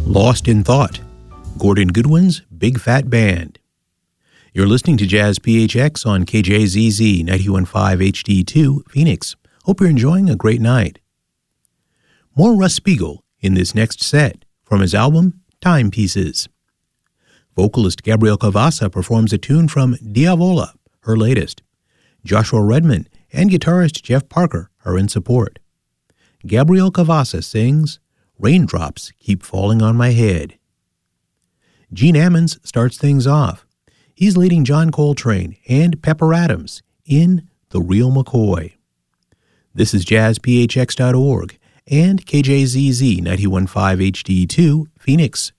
Lost in Thought, Gordon Goodwin's Big Fat Band. You're listening to Jazz PHX on KJZZ 91.5 HD2, Phoenix. Hope you're enjoying a great night. More Russ Spiegel in this next set from his album Timepieces. Vocalist Gabrielle Cavassa performs a tune from Diavola, her latest. Joshua Redman and guitarist Jeff Parker are in support. Gabrielle Cavassa sings Raindrops Keep Falling on My Head. Gene Ammons starts things off. He's leading John Coltrane and Pepper Adams in The Real McCoy. This is jazzphx.org and KJZZ 91.5 HD2, Phoenix.